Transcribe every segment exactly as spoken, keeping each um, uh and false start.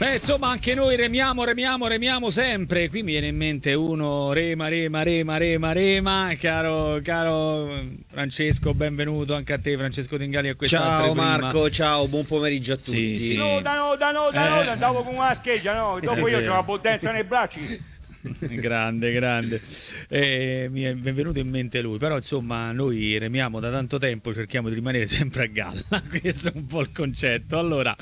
Beh, insomma, anche noi remiamo, remiamo, remiamo sempre. Qui mi viene in mente uno rema, rema, rema, rema, rema. Caro, caro Francesco, benvenuto anche a te, Francesco Tingali, a questa Ciao Marco, ciao, buon pomeriggio a tutti. Sì, sì. No, da no, da no, da no, Eh. andavo con una scheggia, no, dopo io c'ho la potenza nei bracci. Grande, grande. Eh, mi è venuto in mente lui, però insomma noi remiamo da tanto tempo, cerchiamo di rimanere sempre a galla. Questo è un po' il concetto. Allora,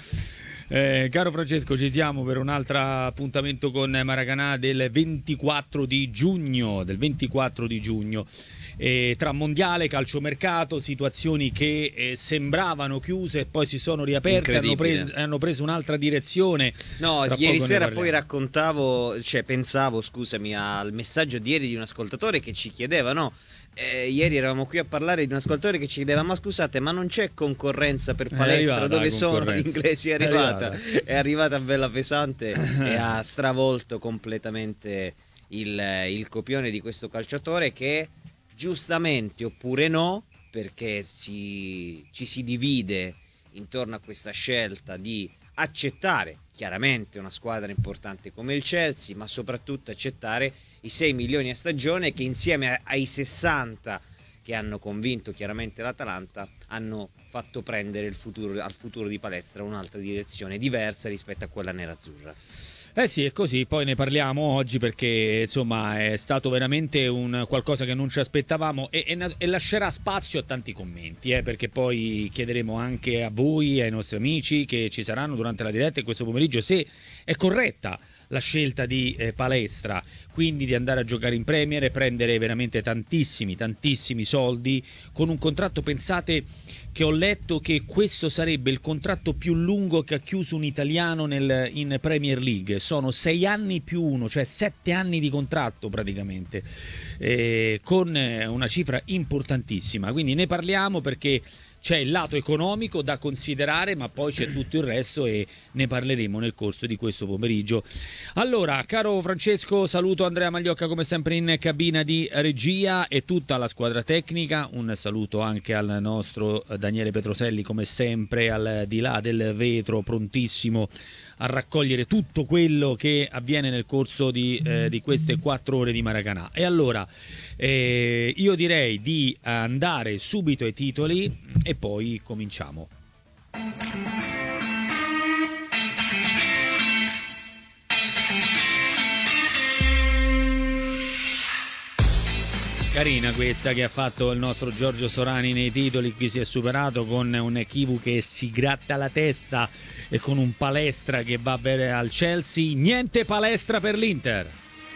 eh, caro Francesco, ci siamo per un altro appuntamento con Maracanã del ventiquattro di giugno, del ventiquattro di giugno. Eh, tra mondiale, calciomercato, situazioni che eh, sembravano chiuse e poi si sono riaperte, hanno, pre- hanno preso un'altra direzione. No, Tra ieri poco ne sera parliamo. poi raccontavo, cioè pensavo, scusami, al messaggio di ieri di un ascoltatore che ci chiedeva, no? Eh, ieri eravamo qui a parlare di un ascoltatore che ci chiedeva: ma scusate, ma non c'è concorrenza per palestra arrivata dove la sono gli concorrenza. inglesi? È È arrivata, arrivata. è arrivata bella pesante e ha stravolto completamente il, il copione di questo calciatore che, giustamente oppure no, perché si, ci si divide intorno a questa scelta di accettare chiaramente una squadra importante come il Chelsea, ma soprattutto accettare i sei milioni a stagione che, insieme a- ai sessanta che hanno convinto chiaramente l'Atalanta, hanno fatto prendere il futuro, al futuro di palestra un'altra direzione diversa rispetto a quella nerazzurra. Eh sì, è così, poi ne parliamo oggi perché insomma è stato veramente un qualcosa che non ci aspettavamo e, e- e lascerà spazio a tanti commenti, eh, perché poi chiederemo anche a voi, ai nostri amici che ci saranno durante la diretta e questo pomeriggio, se è corretta la scelta di eh, Palestra, quindi di andare a giocare in Premier e prendere veramente tantissimi, tantissimi soldi con un contratto, pensate che ho letto che questo sarebbe il contratto più lungo che ha chiuso un italiano nel, in Premier League, sono sei anni più uno, cioè sette anni di contratto praticamente, eh, con eh, una cifra importantissima, quindi ne parliamo perché c'è il lato economico da considerare, ma poi c'è tutto il resto e ne parleremo nel corso di questo pomeriggio. Allora, caro Francesco, saluto Andrea Magliocca come sempre in cabina di regia e tutta la squadra tecnica. Un saluto anche al nostro Daniele Petroselli come sempre al di là del vetro, prontissimo a raccogliere tutto quello che avviene nel corso di, eh, di queste quattro ore di Maracanã. E allora eh, io direi di andare subito ai titoli e poi cominciamo. Carina questa che ha fatto il nostro Giorgio Sorani nei titoli, qui si è superato con un Ekivu che si gratta la testa e con un Palestra che va bene al Chelsea, niente palestra per l'Inter.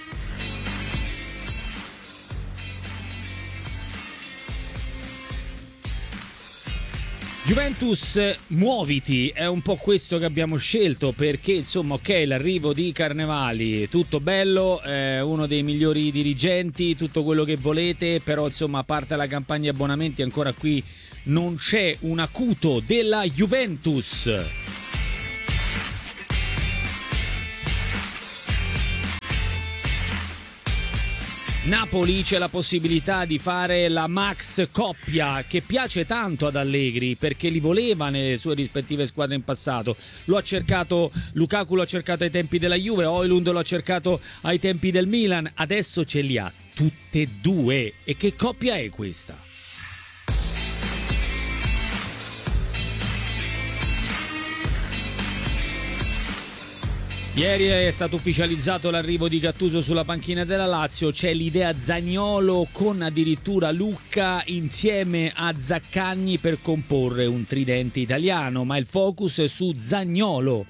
Juventus, muoviti, è un po' questo che abbiamo scelto perché insomma ok, l'arrivo di Carnevali, tutto bello, eh, uno dei migliori dirigenti, tutto quello che volete, però insomma a parte la campagna abbonamenti ancora qui non c'è un acuto della Juventus. Napoli, c'è la possibilità di fare la Max coppia che piace tanto ad Allegri perché li voleva nelle sue rispettive squadre in passato. Lo ha cercato Lukaku, lo ha cercato ai tempi della Juve, Højlund lo ha cercato ai tempi del Milan, adesso ce li ha tutte e due. E che coppia è questa? Ieri è stato ufficializzato l'arrivo di Gattuso sulla panchina della Lazio, c'è l'idea Zaniolo con addirittura Lucca insieme a Zaccagni per comporre un tridente italiano, ma il focus è su Zaniolo.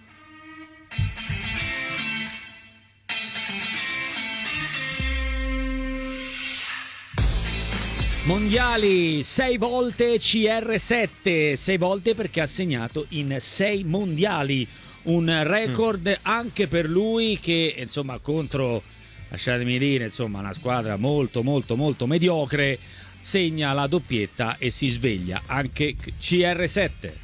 Mondiali, sei volte C R sette, sei volte perché ha segnato in sei mondiali. Un record anche per lui che insomma contro, lasciatemi dire, insomma una squadra molto molto molto mediocre segna la doppietta e si sveglia anche C R sette.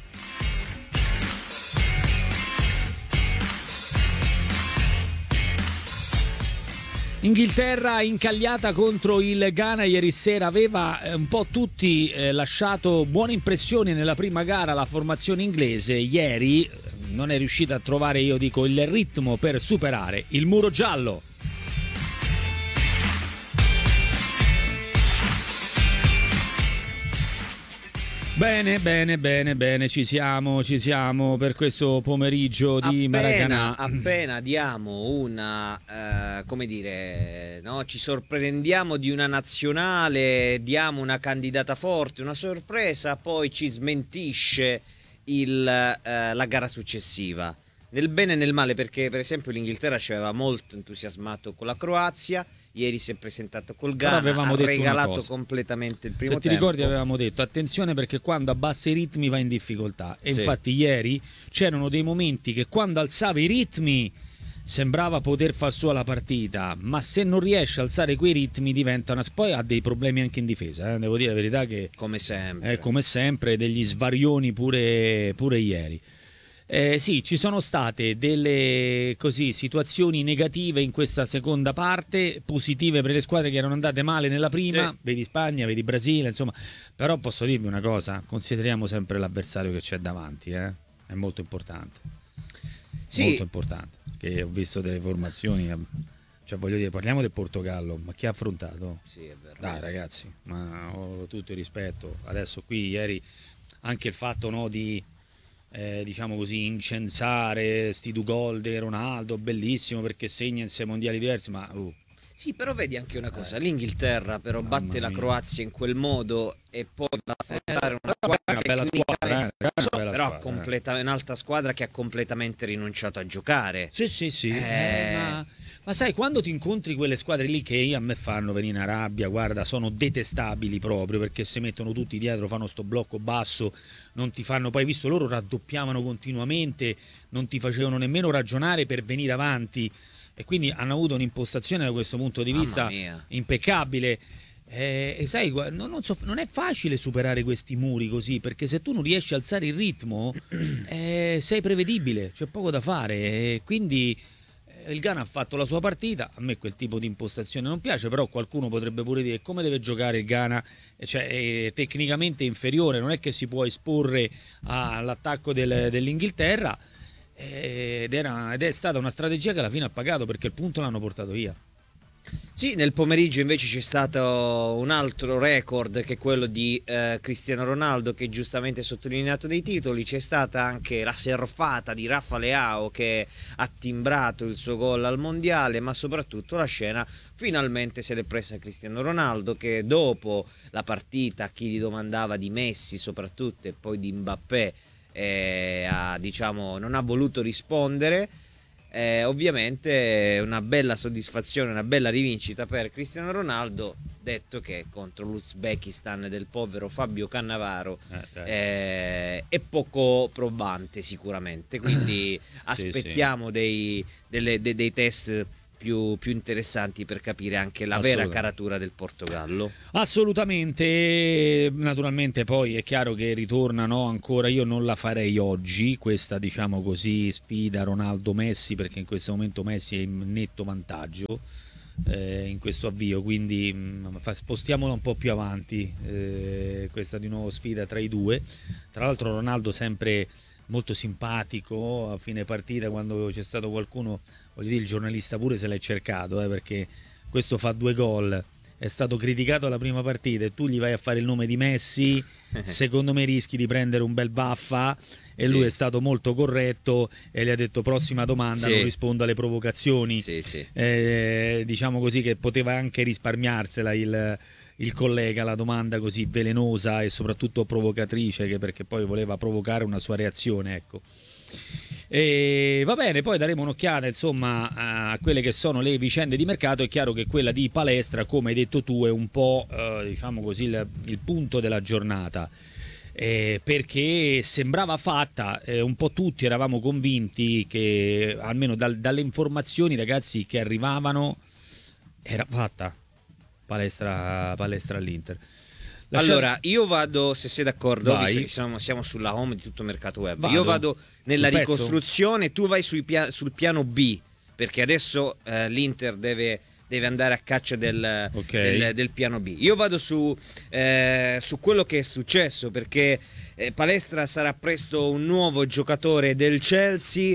Inghilterra incagliata contro il Ghana ieri sera, aveva un po' tutti eh, lasciato buone impressioni nella prima gara la formazione inglese. Ieri non è riuscita a trovare, io dico, il ritmo per superare il muro giallo. Bene, bene, bene, bene, ci siamo, ci siamo per questo pomeriggio di appena, Maracanã. Appena diamo una, eh, come dire, no? Ci sorprendiamo di una nazionale, diamo una candidata forte, una sorpresa, poi ci smentisce il, eh, la gara successiva. Nel bene e nel male, perché per esempio l'Inghilterra ci aveva molto entusiasmato con la Croazia, ieri si è presentato col Ghana, ha regalato completamente il primo tempo. Se ti tempo. ricordi avevamo detto attenzione perché quando abbassa i ritmi va in difficoltà, e sì. infatti ieri c'erano dei momenti che quando alzava i ritmi sembrava poter far sua la partita, ma se non riesce a alzare quei ritmi diventa una... poi ha dei problemi anche in difesa, eh? Devo dire la verità che come sempre, è come sempre degli svarioni pure, pure ieri. Eh, sì, ci sono state delle così, situazioni negative in questa seconda parte, positive per le squadre che erano andate male nella prima, sì. Vedi Spagna, vedi Brasile, insomma. Però posso dirvi una cosa, consideriamo sempre l'avversario che c'è davanti, eh? È molto importante. Sì. Molto importante, perché ho visto delle formazioni, cioè voglio dire, parliamo del Portogallo, ma chi ha affrontato? Sì, è vero. Dai ragazzi, ma ho tutto il rispetto. Adesso qui ieri anche il fatto, no, di... Eh, diciamo così, incensare sti due gol di Ronaldo, bellissimo perché segna in sei mondiali diversi, ma uh. sì, però vedi anche una cosa, eh. l'Inghilterra però Mamma batte mia. la Croazia in quel modo e poi va a affrontare una squadra, una bella squadra, eh. una so, bella però squadra, completa- eh. un'altra squadra che ha completamente rinunciato a giocare. Sì, sì, sì. Eh... Eh, ma... ma sai, quando ti incontri quelle squadre lì che io, a me fanno venire a rabbia, guarda, sono detestabili proprio perché si mettono tutti dietro, fanno sto blocco basso, non ti fanno, poi visto loro raddoppiavano continuamente, non ti facevano nemmeno ragionare per venire avanti e quindi hanno avuto un'impostazione da questo punto di vista impeccabile. Eh, e sai, non, non, so, non è facile superare questi muri così, perché se tu non riesci a alzare il ritmo eh, sei prevedibile, c'è poco da fare, e quindi il Ghana ha fatto la sua partita, a me quel tipo di impostazione non piace, però qualcuno potrebbe pure dire come deve giocare il Ghana, cioè è tecnicamente inferiore, non è che si può esporre all'attacco del, dell'Inghilterra, ed, era, ed è stata una strategia che alla fine ha pagato perché il punto l'hanno portato via. Sì, nel pomeriggio invece c'è stato un altro record che è quello di eh, Cristiano Ronaldo, che giustamente ha sottolineato dei titoli. C'è stata anche la surfata di Rafa Leao che ha timbrato il suo gol al mondiale, ma soprattutto la scena finalmente se l'è presa Cristiano Ronaldo, che dopo la partita chi gli domandava di Messi soprattutto e poi di Mbappé eh, ha, diciamo, non ha voluto rispondere. Eh, ovviamente una bella soddisfazione, una bella rivincita per Cristiano Ronaldo, detto che contro l'Uzbekistan del povero Fabio Cannavaro eh, eh, è poco probante sicuramente, quindi aspettiamo sì, sì. Dei, delle, de, dei test più, più interessanti per capire anche la vera caratura del Portogallo. Assolutamente, naturalmente poi è chiaro che ritornano ancora, io non la farei oggi questa, diciamo così, sfida Ronaldo-Messi, perché in questo momento Messi è in netto vantaggio eh, in questo avvio, quindi mh, spostiamola un po' più avanti, eh, questa di nuovo sfida tra i due. Tra l'altro Ronaldo sempre molto simpatico, a fine partita quando c'è stato qualcuno, voglio dire, il giornalista pure se l'è cercato, eh, perché questo fa due gol, è stato criticato alla prima partita e tu gli vai a fare il nome di Messi, secondo me rischi di prendere un bel baffa, e sì. Lui è stato molto corretto e gli ha detto prossima domanda, sì. Non rispondo alle provocazioni, sì, sì. Eh, diciamo così che poteva anche risparmiarsela il, il collega la domanda così velenosa e soprattutto provocatrice, che perché poi voleva provocare una sua reazione, ecco. E va bene, poi daremo un'occhiata insomma a quelle che sono le vicende di mercato. È chiaro che quella di palestra, come hai detto tu, è un po' eh, diciamo così il, il punto della giornata, eh, perché sembrava fatta, eh, un po' tutti eravamo convinti che almeno dal, dalle informazioni, ragazzi, che arrivavano era fatta palestra, palestra all'Inter. Lascia... Allora, io vado, se sei d'accordo, visto che siamo, siamo sulla home di tutto Mercato Web, vado. Io vado nella Un ricostruzione, pezzo? Tu vai sui pia- sul piano B, perché adesso eh, l'Inter deve deve andare a caccia del, okay. del, del piano B. Io vado su, eh, su quello che è successo, perché eh, Palestra sarà presto un nuovo giocatore del Chelsea,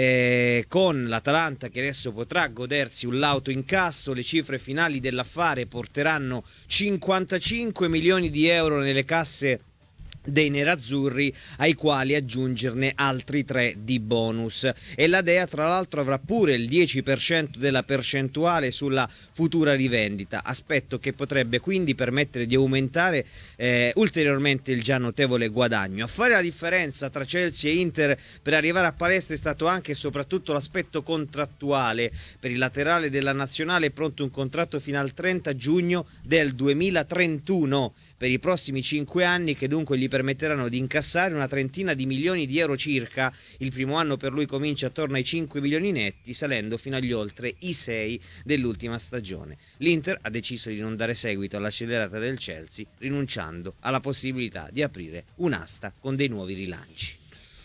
eh, con l'Atalanta che adesso potrà godersi un lauto incasso. Le cifre finali dell'affare porteranno cinquantacinque milioni di euro nelle casse dei nerazzurri, ai quali aggiungerne altri tre di bonus, e la Dea tra l'altro avrà pure il dieci per cento della percentuale sulla futura rivendita, aspetto che potrebbe quindi permettere di aumentare eh, ulteriormente il già notevole guadagno. A fare la differenza tra Chelsea e Inter per arrivare a Palestra è stato anche e soprattutto l'aspetto contrattuale. Per il laterale della nazionale è pronto un contratto fino al trenta giugno del duemilatrentuno per i prossimi cinque anni, che dunque gli permetteranno di incassare una trentina di milioni di euro circa. Il primo anno per lui comincia attorno ai cinque milioni netti, salendo fino agli oltre i sei dell'ultima stagione. L'Inter ha deciso di non dare seguito all'accelerata del Chelsea, rinunciando alla possibilità di aprire un'asta con dei nuovi rilanci.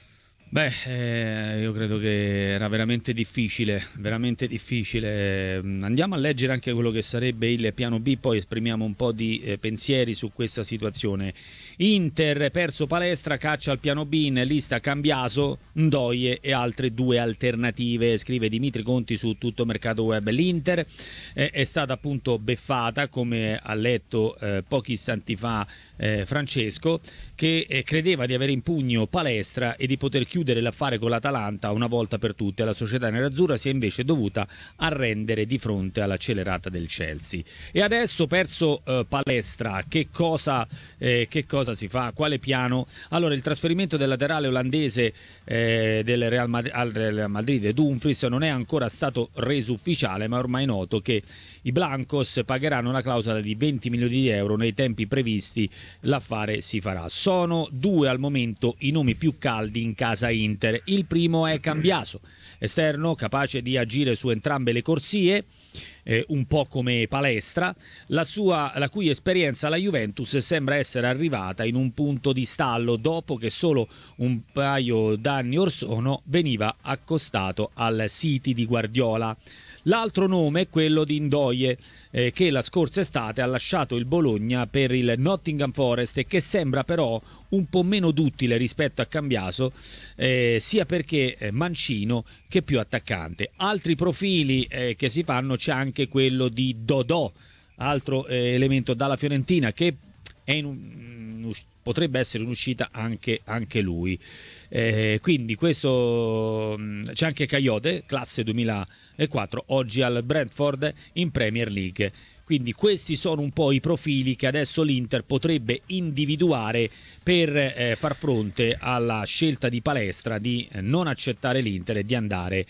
Beh, eh, io credo che era veramente difficile, veramente difficile. Andiamo a leggere anche quello che sarebbe il piano B, poi esprimiamo un po' di eh, pensieri su questa situazione. Inter, perso Palestra, caccia al piano B, in lista Cambiaso, Ndoye e altre due alternative, scrive Dimitri Conti su Tutto Mercato Web. L'Inter eh, è stata appunto beffata, come ha letto eh, pochi istanti fa eh, Francesco, che eh, credeva di avere in pugno Palestra e di poter chiudere l'affare con l'Atalanta una volta per tutte. La società nerazzurra si è invece dovuta arrendere di fronte all'accelerata del Chelsea. E adesso, perso eh, Palestra, che cosa, eh, che cosa si fa? Quale piano? Allora, il trasferimento del laterale olandese eh, del Real Madrid, al Real Madrid, Dumfries, non è ancora stato reso ufficiale, ma è ormai noto che i Blancos pagheranno una clausola di venti milioni di euro nei tempi previsti. L'affare si farà. Sono due al momento i nomi più caldi in casa Inter. Il primo è Cambiaso, esterno capace di agire su entrambe le corsie, eh, un po' come Palestra, la, sua, la cui esperienza alla Juventus sembra essere arrivata in un punto di stallo dopo che solo un paio d'anni or sono veniva accostato al City di Guardiola. L'altro nome è quello di Ndoye, eh, che la scorsa estate ha lasciato il Bologna per il Nottingham Forest e che sembra però un po' meno duttile rispetto a Cambiaso, eh, sia perché eh, mancino che più attaccante. Altri profili eh, che si fanno, c'è anche quello di Dodò, altro eh, elemento dalla Fiorentina, che è in un, potrebbe essere in uscita anche, anche lui. Eh, quindi questo, c'è anche Caiote, classe duemilaquattro, oggi al Brentford in Premier League. Quindi questi sono un po' i profili che adesso l'Inter potrebbe individuare per eh, far fronte alla scelta di Palestra di eh, non accettare l'Inter e di andare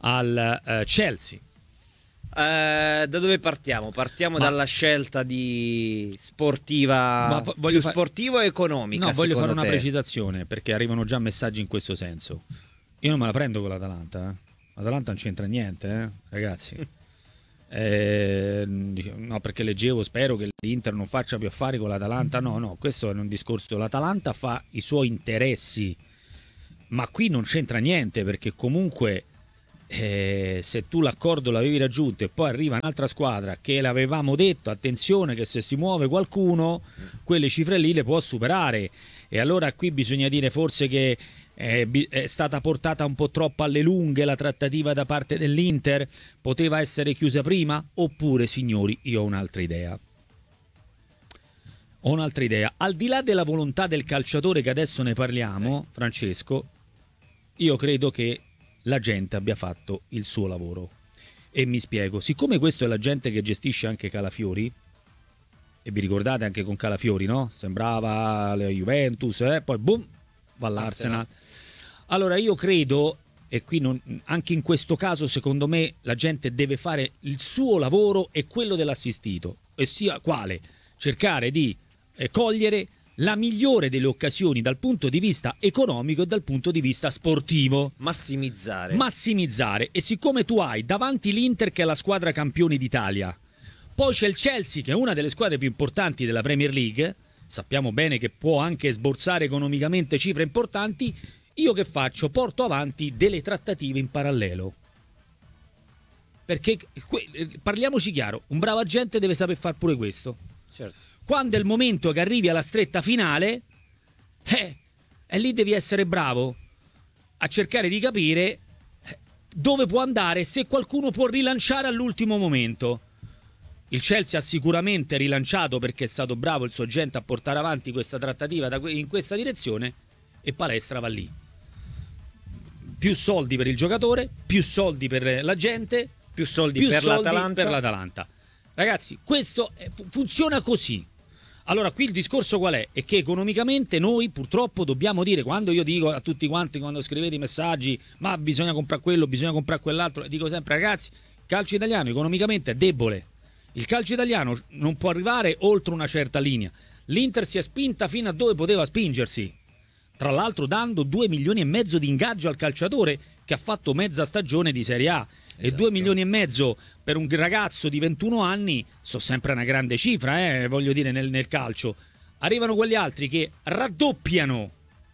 al eh, Chelsea. Uh, da dove partiamo? Partiamo Ma... dalla scelta di sportiva, Ma vo- più fa... sportiva o economica? No, voglio fare una te? precisazione, perché arrivano già messaggi in questo senso. Io non me la prendo con l'Atalanta, eh. L'Atalanta non c'entra niente, eh, ragazzi. Eh, no, perché leggevo, spero che l'Inter non faccia più affari con l'Atalanta. No, no, questo è un discorso. L'Atalanta fa i suoi interessi, ma qui non c'entra niente, perché comunque Eh, se tu l'accordo l'avevi raggiunto e poi arriva un'altra squadra che l'avevamo detto, attenzione che se si muove qualcuno quelle cifre lì le può superare, e allora qui bisogna dire forse che è, è stata portata un po' troppo alle lunghe la trattativa da parte dell'Inter, poteva essere chiusa prima, oppure signori io ho un'altra idea. Ho un'altra idea, al di là della volontà del calciatore che adesso ne parliamo, Francesco, io credo che la gente abbia fatto il suo lavoro, e mi spiego. Siccome questo è la gente che gestisce anche Calafiori, e vi ricordate anche con Calafiori, no? Sembrava la Juventus, eh? Poi boom, va all'Arsenal. Allora io credo, e qui non, anche in questo caso secondo me la gente deve fare il suo lavoro e quello dell'assistito, e sia quale? Cercare di eh, cogliere la migliore delle occasioni dal punto di vista economico e dal punto di vista sportivo. Massimizzare. Massimizzare. E siccome tu hai davanti l'Inter, che è la squadra campione d'Italia, poi c'è il Chelsea, che è una delle squadre più importanti della Premier League, sappiamo bene che può anche sborsare economicamente cifre importanti, io che faccio? Porto avanti delle trattative in parallelo. perché parliamoci chiaro, un bravo agente deve saper fare pure questo. Certo. Quando è il momento che arrivi alla stretta finale, eh, e lì devi essere bravo a cercare di capire dove può andare, se qualcuno può rilanciare all'ultimo momento. Il Chelsea ha sicuramente rilanciato perché è stato bravo il suo agente a portare avanti questa trattativa da que- in questa direzione, e Palestra va lì. Più soldi per il giocatore, più soldi per la gente, più soldi, più per, soldi l'Atalanta. per l'Atalanta. Ragazzi, questo è, funziona così. Allora, qui il discorso qual è? È che economicamente noi purtroppo dobbiamo dire, quando io dico a tutti quanti, quando scrivete i messaggi, ma bisogna comprare quello, bisogna comprare quell'altro, dico sempre, ragazzi, il calcio italiano economicamente è debole. Il calcio italiano non può arrivare oltre una certa linea. L'Inter si è spinta fino a dove poteva spingersi. Tra l'altro dando due milioni e mezzo di ingaggio al calciatore che ha fatto mezza stagione di Serie A. Esatto. E due milioni e mezzo per un ragazzo di ventuno anni sono sempre una grande cifra, eh, voglio dire, nel, nel calcio. Arrivano quegli altri che raddoppiano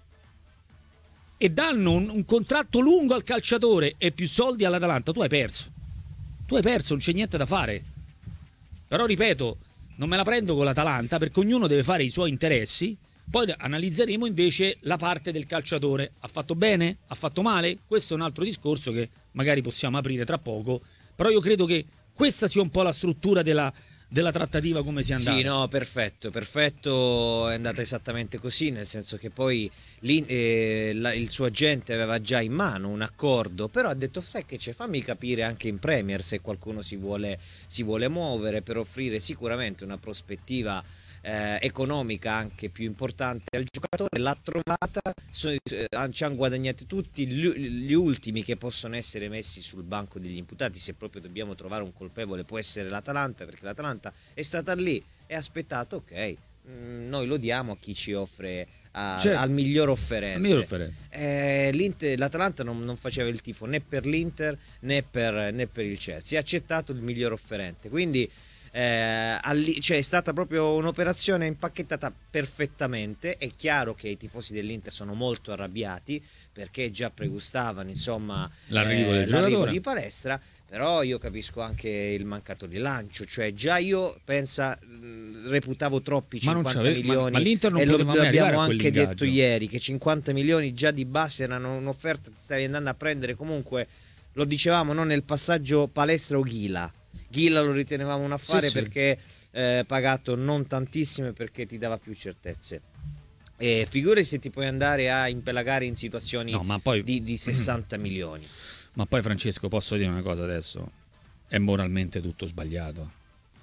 e danno un, un contratto lungo al calciatore e più soldi all'Atalanta. Tu hai perso. Tu hai perso, non c'è niente da fare. Però ripeto, non me la prendo con l'Atalanta perché ognuno deve fare i suoi interessi. Poi analizzeremo invece la parte del calciatore. Ha fatto bene? Ha fatto male? Questo è un altro discorso che magari possiamo aprire tra poco. Però io credo che questa sia un po' la struttura della, della trattativa, come sia andata. Sì, no, perfetto, perfetto, è andata esattamente così, nel senso che poi lì, eh, la, il suo agente aveva già in mano un accordo, però ha detto, sai che c'è, fammi capire anche in Premier se qualcuno si vuole, si vuole muovere per offrire sicuramente una prospettiva Eh, economica anche più importante al giocatore. L'ha trovata, so, eh, ci hanno guadagnati tutti gli, gli ultimi che possono essere messi sul banco degli imputati, se proprio dobbiamo trovare un colpevole può essere l'Atalanta, perché l'Atalanta è stata lì e ha aspettato, ok, mh, noi lo diamo a chi ci offre a, certo, al miglior offerente, al miglior offerente. Eh, l'Inter, l'Atalanta non, non faceva il tifo né per l'Inter né per, né per il Chelsea, ha accettato il miglior offerente, quindi Eh, alli- cioè è stata proprio un'operazione impacchettata perfettamente. È chiaro che i tifosi dell'Inter sono molto arrabbiati perché già pregustavano insomma l'arrivo, eh, del l'arrivo di Palestra, però io capisco anche il mancato rilancio, cioè già io pensa mh, reputavo troppi cinquanta milioni, ma, ma l'Inter non e lo poteva abbiamo a anche detto ieri che cinquanta milioni già di base erano un'offerta che stavi andando a prendere, comunque lo dicevamo, no, nel passaggio Palestra o Ghila. Ghila lo ritenevamo un affare, sì, perché eh, pagato non tantissimo e perché ti dava più certezze. E figurati se ti puoi andare a impelagare in situazioni no, ma poi... di, di sessanta milioni. Ma poi Francesco, posso dire una cosa adesso? È moralmente tutto sbagliato.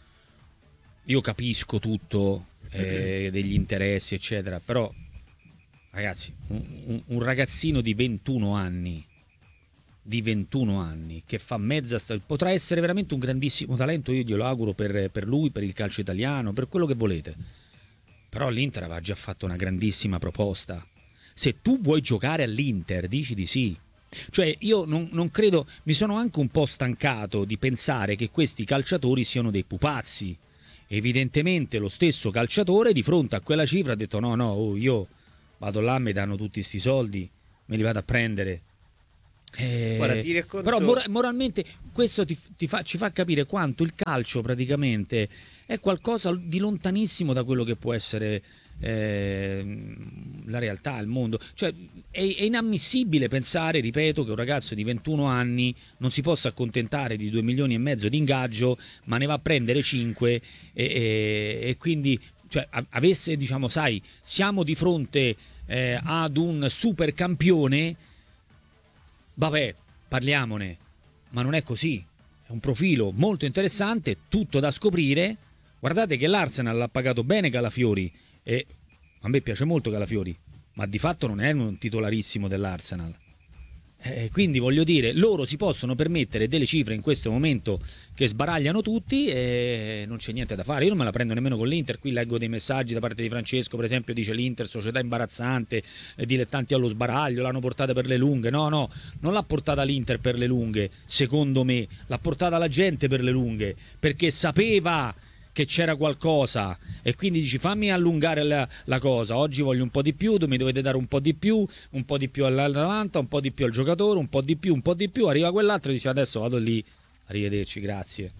Io capisco tutto eh, degli interessi eccetera, però ragazzi, un, un, un ragazzino di ventuno anni di ventuno anni che fa mezza stagione potrà essere veramente un grandissimo talento, io glielo auguro per, per lui, per il calcio italiano, per quello che volete, però l'Inter aveva già fatto una grandissima proposta. Se tu vuoi giocare all'Inter dici di sì, cioè io non, non credo, mi sono anche un po' stancato di pensare che questi calciatori siano dei pupazzi. Evidentemente lo stesso calciatore di fronte a quella cifra ha detto no no, oh, io vado là, mi danno tutti sti soldi, me li vado a prendere. Eh, Guarda, ti racconto... Però mor- moralmente questo ti, ti fa, ci fa capire quanto il calcio praticamente è qualcosa di lontanissimo da quello che può essere eh, la realtà, il mondo. Cioè è, è inammissibile pensare, ripeto, che un ragazzo di ventuno anni non si possa accontentare di due milioni e mezzo di ingaggio, ma ne va a prendere cinque e, e, e quindi cioè, avesse, diciamo, sai, siamo di fronte eh, ad un super campione. Vabbè, parliamone, ma non è così. È un profilo molto interessante, tutto da scoprire. Guardate che l'Arsenal l'ha pagato bene Calafiori e a me piace molto Calafiori, ma di fatto non è un titolarissimo dell'Arsenal. Eh, quindi voglio dire, loro si possono permettere delle cifre in questo momento che sbaragliano tutti e non c'è niente da fare. Io non me la prendo nemmeno con l'Inter. Qui leggo dei messaggi da parte di Francesco, per esempio, dice l'Inter società imbarazzante, eh, dilettanti allo sbaraglio, l'hanno portata per le lunghe. No no, non l'ha portata l'Inter per le lunghe, secondo me l'ha portata la gente per le lunghe, perché sapeva che c'era qualcosa e quindi dici fammi allungare la, la cosa, oggi voglio un po' di più, tu mi dovete dare un po' di più, un po' di più all'Atalanta, un po' di più al giocatore, un po' di più, un po' di più, arriva quell'altro e dice adesso vado lì Arrivederci, grazie.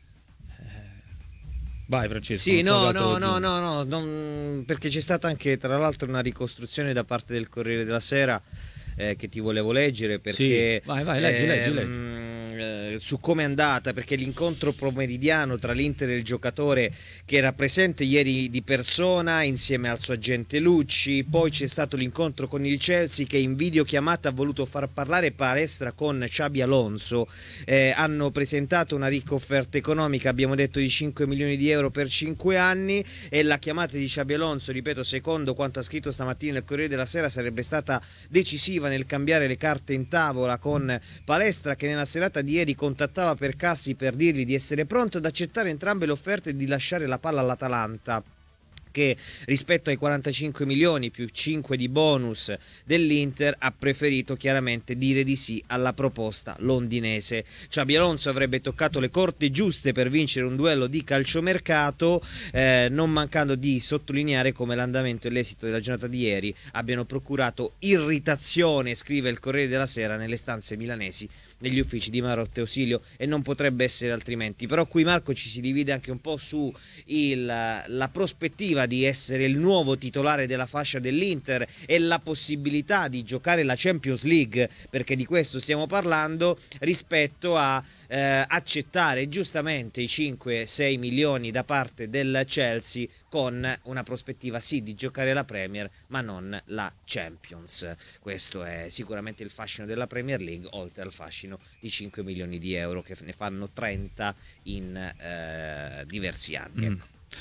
Vai Francesco. Sì, no, no, no, no, no, no, perché c'è stata anche tra l'altro una ricostruzione da parte del Corriere della Sera eh, che ti volevo leggere, perché sì. Vai, vai, leggi, leggi, leggi. Ehm, su come è andata, perché l'incontro pomeridiano tra l'Inter e il giocatore che era presente ieri di persona insieme al suo agente Lucci, poi c'è stato l'incontro con il Chelsea che in videochiamata ha voluto far parlare Palestra con Xabi Alonso, eh, hanno presentato una ricca offerta economica, abbiamo detto di cinque milioni di euro per cinque anni, e la chiamata di Xabi Alonso, ripeto, secondo quanto ha scritto stamattina il Corriere della Sera, sarebbe stata decisiva nel cambiare le carte in tavola con Palestra, che nella serata di ieri contattava Percassi per dirgli di essere pronto ad accettare entrambe le offerte e di lasciare la palla all'Atalanta, che rispetto ai quarantacinque milioni più cinque di bonus dell'Inter ha preferito chiaramente dire di sì alla proposta londinese. Xabi Alonso avrebbe toccato le corde giuste per vincere un duello di calciomercato, eh, non mancando di sottolineare come l'andamento e l'esito della giornata di ieri abbiano procurato irritazione, scrive il Corriere della Sera, nelle stanze milanesi, negli uffici di Marotta e Ausilio, e non potrebbe essere altrimenti. Però qui, Marco, ci si divide anche un po' su il, la prospettiva di essere il nuovo titolare della fascia dell'Inter e la possibilità di giocare la Champions League, perché di questo stiamo parlando, rispetto a eh, accettare giustamente i cinque sei milioni da parte del Chelsea, con una prospettiva sì di giocare la Premier ma non la Champions. Questo è sicuramente il fascino della Premier League, oltre al fascino di cinque milioni di euro che ne fanno trenta in eh, diversi anni. Mm.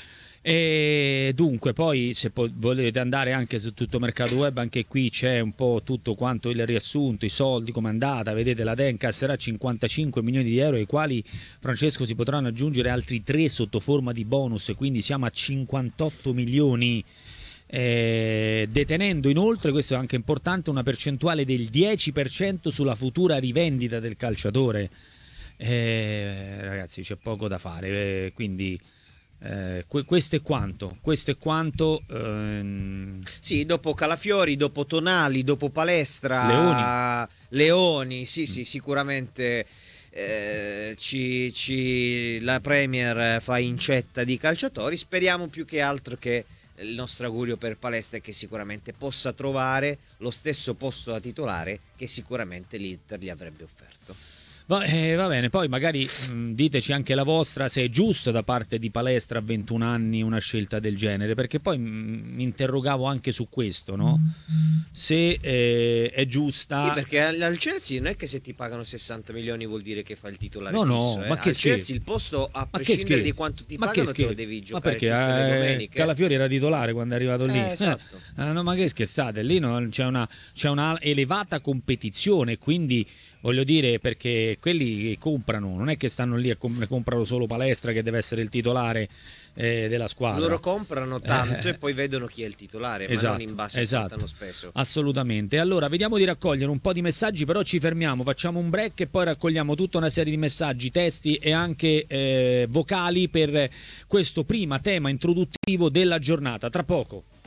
E dunque poi, se po- volete andare anche su tutto Mercato Web, anche qui c'è un po' tutto quanto il riassunto, i soldi, come è andata. Vedete, la D E N incasserà cinquantacinque milioni di euro, ai quali, Francesco, si potranno aggiungere altri tre sotto forma di bonus, quindi siamo a cinquantotto milioni, eh, detenendo inoltre, questo è anche importante, una percentuale del dieci per cento sulla futura rivendita del calciatore. Eh, ragazzi, c'è poco da fare, eh, quindi Eh, questo è quanto questo è quanto ehm... sì, dopo Calafiori, dopo Tonali, dopo Palestra, Leoni, Leoni sì, sì, sicuramente eh, ci, ci, la Premier fa incetta di calciatori. Speriamo più che altro che il nostro augurio per Palestra è che sicuramente possa trovare lo stesso posto da titolare che sicuramente l'Inter gli avrebbe offerto. Va, eh, va bene, poi magari mh, diteci anche la vostra, se è giusto da parte di Palestra a ventuno anni una scelta del genere, perché poi mi interrogavo anche su questo, no? Se eh, è giusta. Sì, perché al, al Chelsea non è che se ti pagano sessanta milioni vuol dire che fai il titolare no, fisso, no, eh. ma che al Chelsea il posto, a prescindere di quanto ti ma pagano, te lo devi giocare ma perché, tutte le domeniche. Calafiori era titolare quando è arrivato lì. Eh, esatto. Eh, no, ma che scherzate, lì no, c'è una, c'è una elevata competizione, quindi voglio dire, perché quelli comprano, non è che stanno lì e com- comprano solo Palestra che deve essere il titolare eh, della squadra. Loro comprano tanto eh, e poi vedono chi è il titolare, esatto, ma non in base esatto, a quanto hanno speso. Assolutamente. Allora, vediamo di raccogliere un po' di messaggi, però ci fermiamo, facciamo un break e poi raccogliamo tutta una serie di messaggi, testi e anche eh, vocali per questo primo tema introduttivo della giornata. Tra poco.